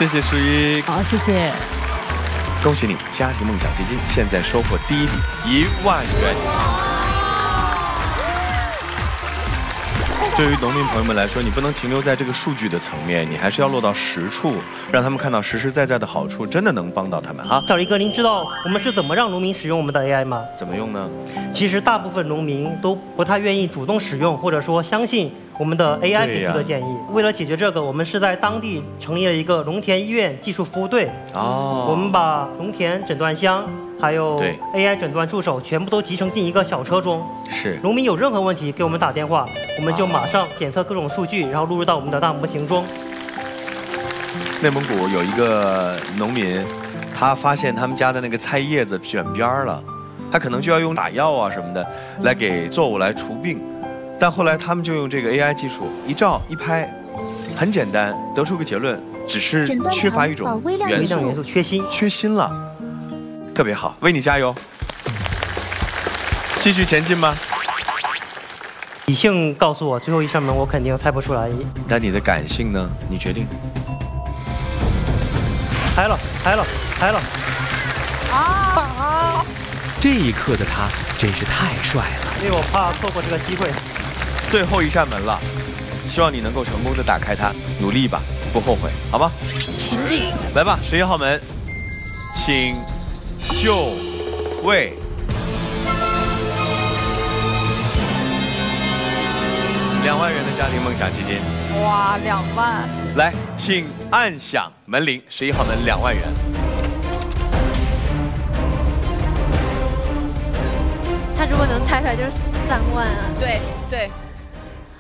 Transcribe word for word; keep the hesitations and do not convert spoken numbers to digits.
谢谢淑一。 好，谢谢。 恭喜你，家庭梦想基金现在收获第一笔一万元。对于农民朋友们来说，你不能停留在这个数据的层面，你还是要落到实处，让他们看到实实在在的好处，真的能帮到他们哈。 小黎哥，您知道我们是怎么让农民使用我们的 A I 吗？ 怎么用呢？ 其实大部分农民都不太愿意主动使用，或者说相信我们的 A I 给出的建议。为了解决这个，我们是在当地成立了一个农田医院技术服务队。 哦， 我们把农田诊断箱还有 A I 诊断助手全部都集成进一个小车中。 是。农民有任何问题给我们打电话，我们就马上检测各种数据，然后录入到我们的大模型中。 内蒙古有一个农民，他发现他们家的那个菜叶子卷边了，他可能就要用打药啊什么的来给作物来除病，但后来他们就用这个 A I 技术一照一拍，很简单，得出个结论，只是缺乏一种元素， 元素缺锌， 缺锌了，特别好，为你加油，继续前进吗？ 理性告诉我，最后一扇门我肯定猜不出来。 但你的感性呢？你决定。 开了，开了，开了！ 啊！ 这一刻的他真是太帅了， 因为我怕错过这个机会。 最后一扇门了，希望你能够成功的打开它，努力吧，不后悔，好吗？ 前进！ 来吧，十一号门，请就位。两万元的家庭梦想基金。 哇，两万！ 来，请按响门铃，十一号门两万元。 他如果能猜出来，就是三万啊！ 对对。